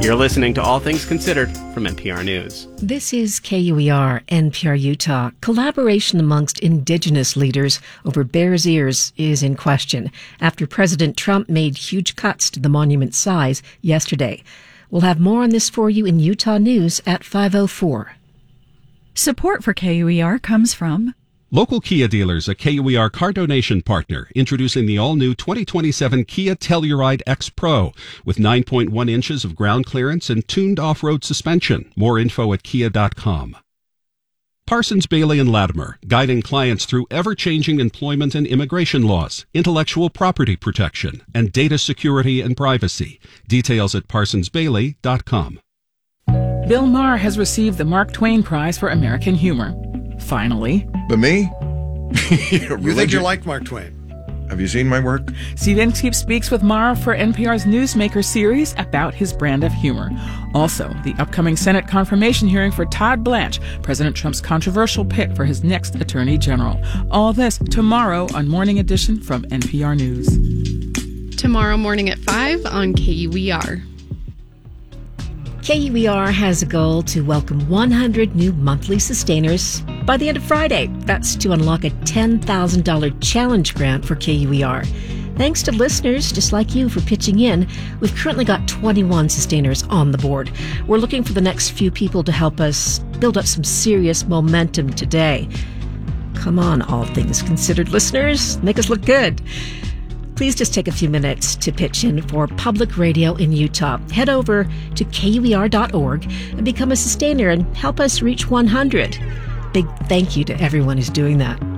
You're listening to All Things Considered from NPR News. This is KUER, NPR Utah. Collaboration amongst indigenous leaders over Bears Ears is in question after President Trump made huge cuts to the monument's size yesterday. We'll have more on this for you in Utah News at 5:04. Support for KUER comes from Local Kia dealers, a KUER car donation partner, introducing the all-new 2027 Kia Telluride X Pro with 9.1 inches of ground clearance and tuned off-road suspension. More info at kia.com. Parsons, Bailey & Latimer, guiding clients through ever-changing employment and immigration laws, intellectual property protection, and data security and privacy. Details at parsonsbailey.com. Bill Maher has received the Mark Twain Prize for American Humor. Finally. But me? You think you like Mark Twain? Have you seen my work? Steve Inskeep speaks with Maher for NPR's Newsmaker series about his brand of humor. Also, the upcoming Senate confirmation hearing for Todd Blanche, President Trump's controversial pick for his next attorney general. All this tomorrow on Morning Edition from NPR News. Tomorrow morning at 5 on KUER. KUER has a goal to welcome 100 new monthly sustainers by the end of Friday. That's to unlock a $10,000 challenge grant for KUER. Thanks to listeners just like you for pitching in. We've currently got 21 sustainers on the board. We're looking for the next few people to help us build up some serious momentum today. Come on, All Things Considered listeners, make us look good. Please just take a few minutes to pitch in for public radio in Utah. Head over to KUER.org and become a sustainer and help us reach 100. Big thank you to everyone who's doing that.